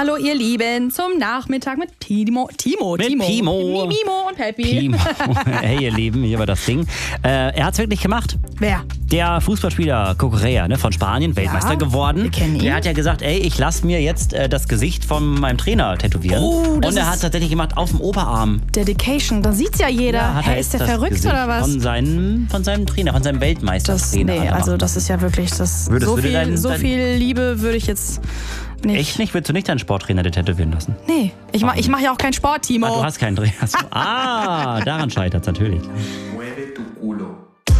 Hallo ihr Lieben, zum Nachmittag mit Mimo und Peppi. Timo. Hey ihr Lieben, hier war das Ding. Er hat's wirklich gemacht. Wer? Der Fußballspieler Cucurella, ne, von Spanien, Weltmeister geworden. wir kennen ihn. Der hat ja gesagt, ey, ich lasse mir jetzt das Gesicht von meinem Trainer tätowieren. Oh, das und er hat es tatsächlich gemacht auf dem Oberarm. Dedication, da sieht's ja jeder. Ja, hat er Ist jetzt der das verrückt Gesicht oder was? Von seinem Trainer, von seinem Weltmeistertrainer. Nee, also das ist ja wirklich das. So viel Liebe würde ich jetzt nicht. Echt nicht? Willst du nicht deinen Sporttrainer tätowieren lassen? Nee, ich mach ja auch keinen Sport, Timo. Du hast keinen Trainer. Daran scheitert es natürlich.